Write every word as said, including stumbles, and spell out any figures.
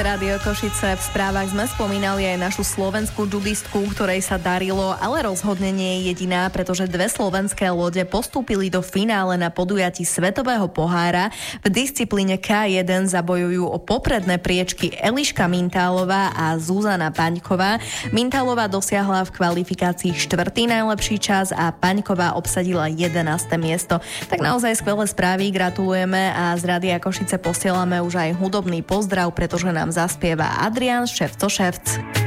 Rádio Košice. V správach sme spomínali aj našu slovenskú judistku, ktorej sa darilo, ale rozhodne nie je jediná, pretože dve slovenské lode postúpili do finále na podujatí Svetového pohára. V disciplíne ká jeden zabojujú o popredné priečky Eliška Mintálová a Zuzana Paňková. Mintálová dosiahla v kvalifikácii štvrtý najlepší čas a Paňková obsadila jedenáste miesto. Tak naozaj skvelé správy, gratulujeme a z Rádia Košice posielame už aj hudobný pozdrav, pretože nám zaspieva Adrián Ševco Ševc.